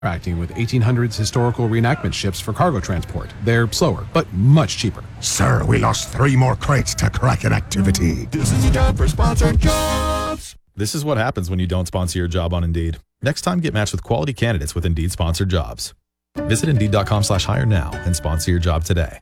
Interacting with 1800s historical reenactment ships for cargo transport. They're slower, but much cheaper. Sir, we lost 3 more crates to Kraken activity. This is your job for sponsored jobs. This is what happens when you don't sponsor your job on Indeed. Next time, get matched with quality candidates with Indeed sponsored jobs. Visit Indeed.com/hire now and sponsor your job today.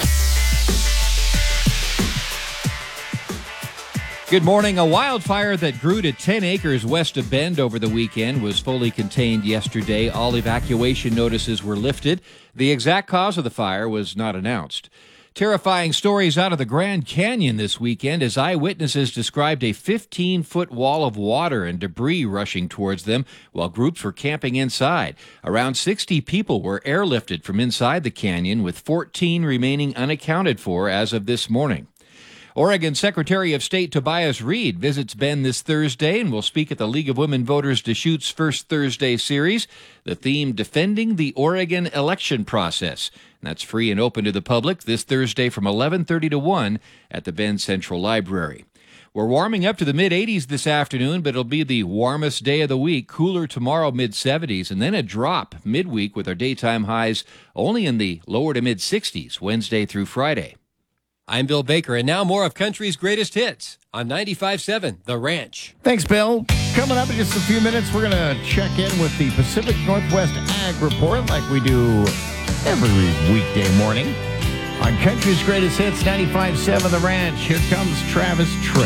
Good morning. A wildfire that grew to 10 acres west of Bend over the weekend was fully contained yesterday. All evacuation notices were lifted. The exact cause of the fire was not announced. Terrifying stories out of the Grand Canyon this weekend as eyewitnesses described a 15-foot wall of water and debris rushing towards them while groups were camping inside. Around 60 people were airlifted from inside the canyon, with 14 remaining unaccounted for as of this morning. Oregon Secretary of State Tobias Read visits Bend this Thursday and will speak at the League of Women Voters Deschutes First Thursday series. The theme, Defending the Oregon Election Process. And that's free and open to the public this Thursday from 11:30 to 1 at the Bend Central Library. We're warming up to the mid-80s this afternoon, but it'll be the warmest day of the week. Cooler tomorrow, mid-70s, and then a drop midweek with our daytime highs only in the lower to mid-60s Wednesday through Friday. I'm Bill Baker, and now more of country's greatest hits on 95.7 The Ranch. Thanks, Bill. Coming up in just a few minutes, we're going to check in with the Pacific Northwest Ag Report like we do every weekday morning. On country's greatest hits, 95.7 The Ranch, here comes Travis Tritt.